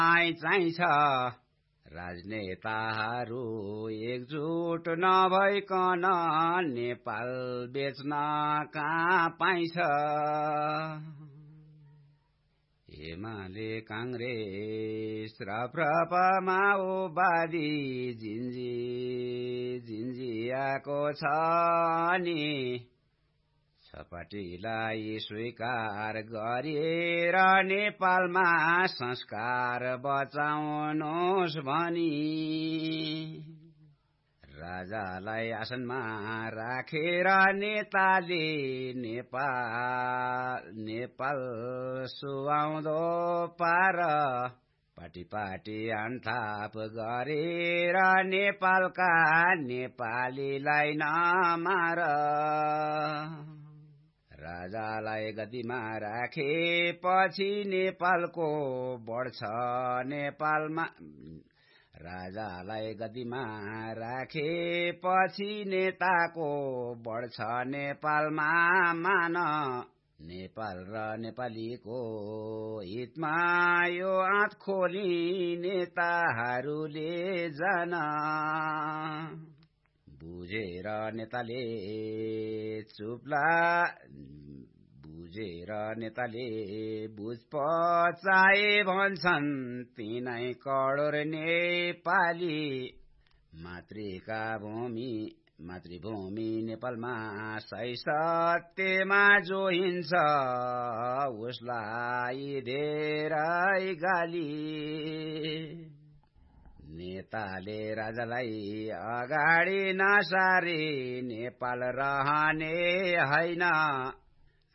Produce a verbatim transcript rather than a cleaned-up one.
चाहिन्छ राजनेताहरू एकजुट नभइकन नेपाल बेच्न कहाँ पाइन्छ एमाले कांग्रेस राप्रपा माओवादी जिन्जी जिन्जियाको छ नि छपाटीलाई स्वीकार गरेर नेपालमा संस्कार बचाउनुहोस् भनी राजालाई आसनमा राखेर नेताले नेपाल नेपाल सुहाउँदो पार पाटी पाटी अन्थाप गरेर नेपालका नेपालीलाई नमार राजालाई गद्दीमा राखेपछि नेपालको बढ्छ नेपालमा राजालाई गद्दीमा राखेपछि नेताको बढ्छ नेपालमा मान नेपाल र नेपालीको हितमा यो आँट खोली नेताहरूले जान बुझेर नेताले चुप्ला बुझेर नेताले बुझ पचाए भन्छन् तिनै करोड नेपाली मातृका भूमि मातृभूमि नेपालमा सही सत्यमा जो हिन्छ उसलाई धेरै गाली नेताले राजालाई अगाडि नसारी नेपाल रहने हैन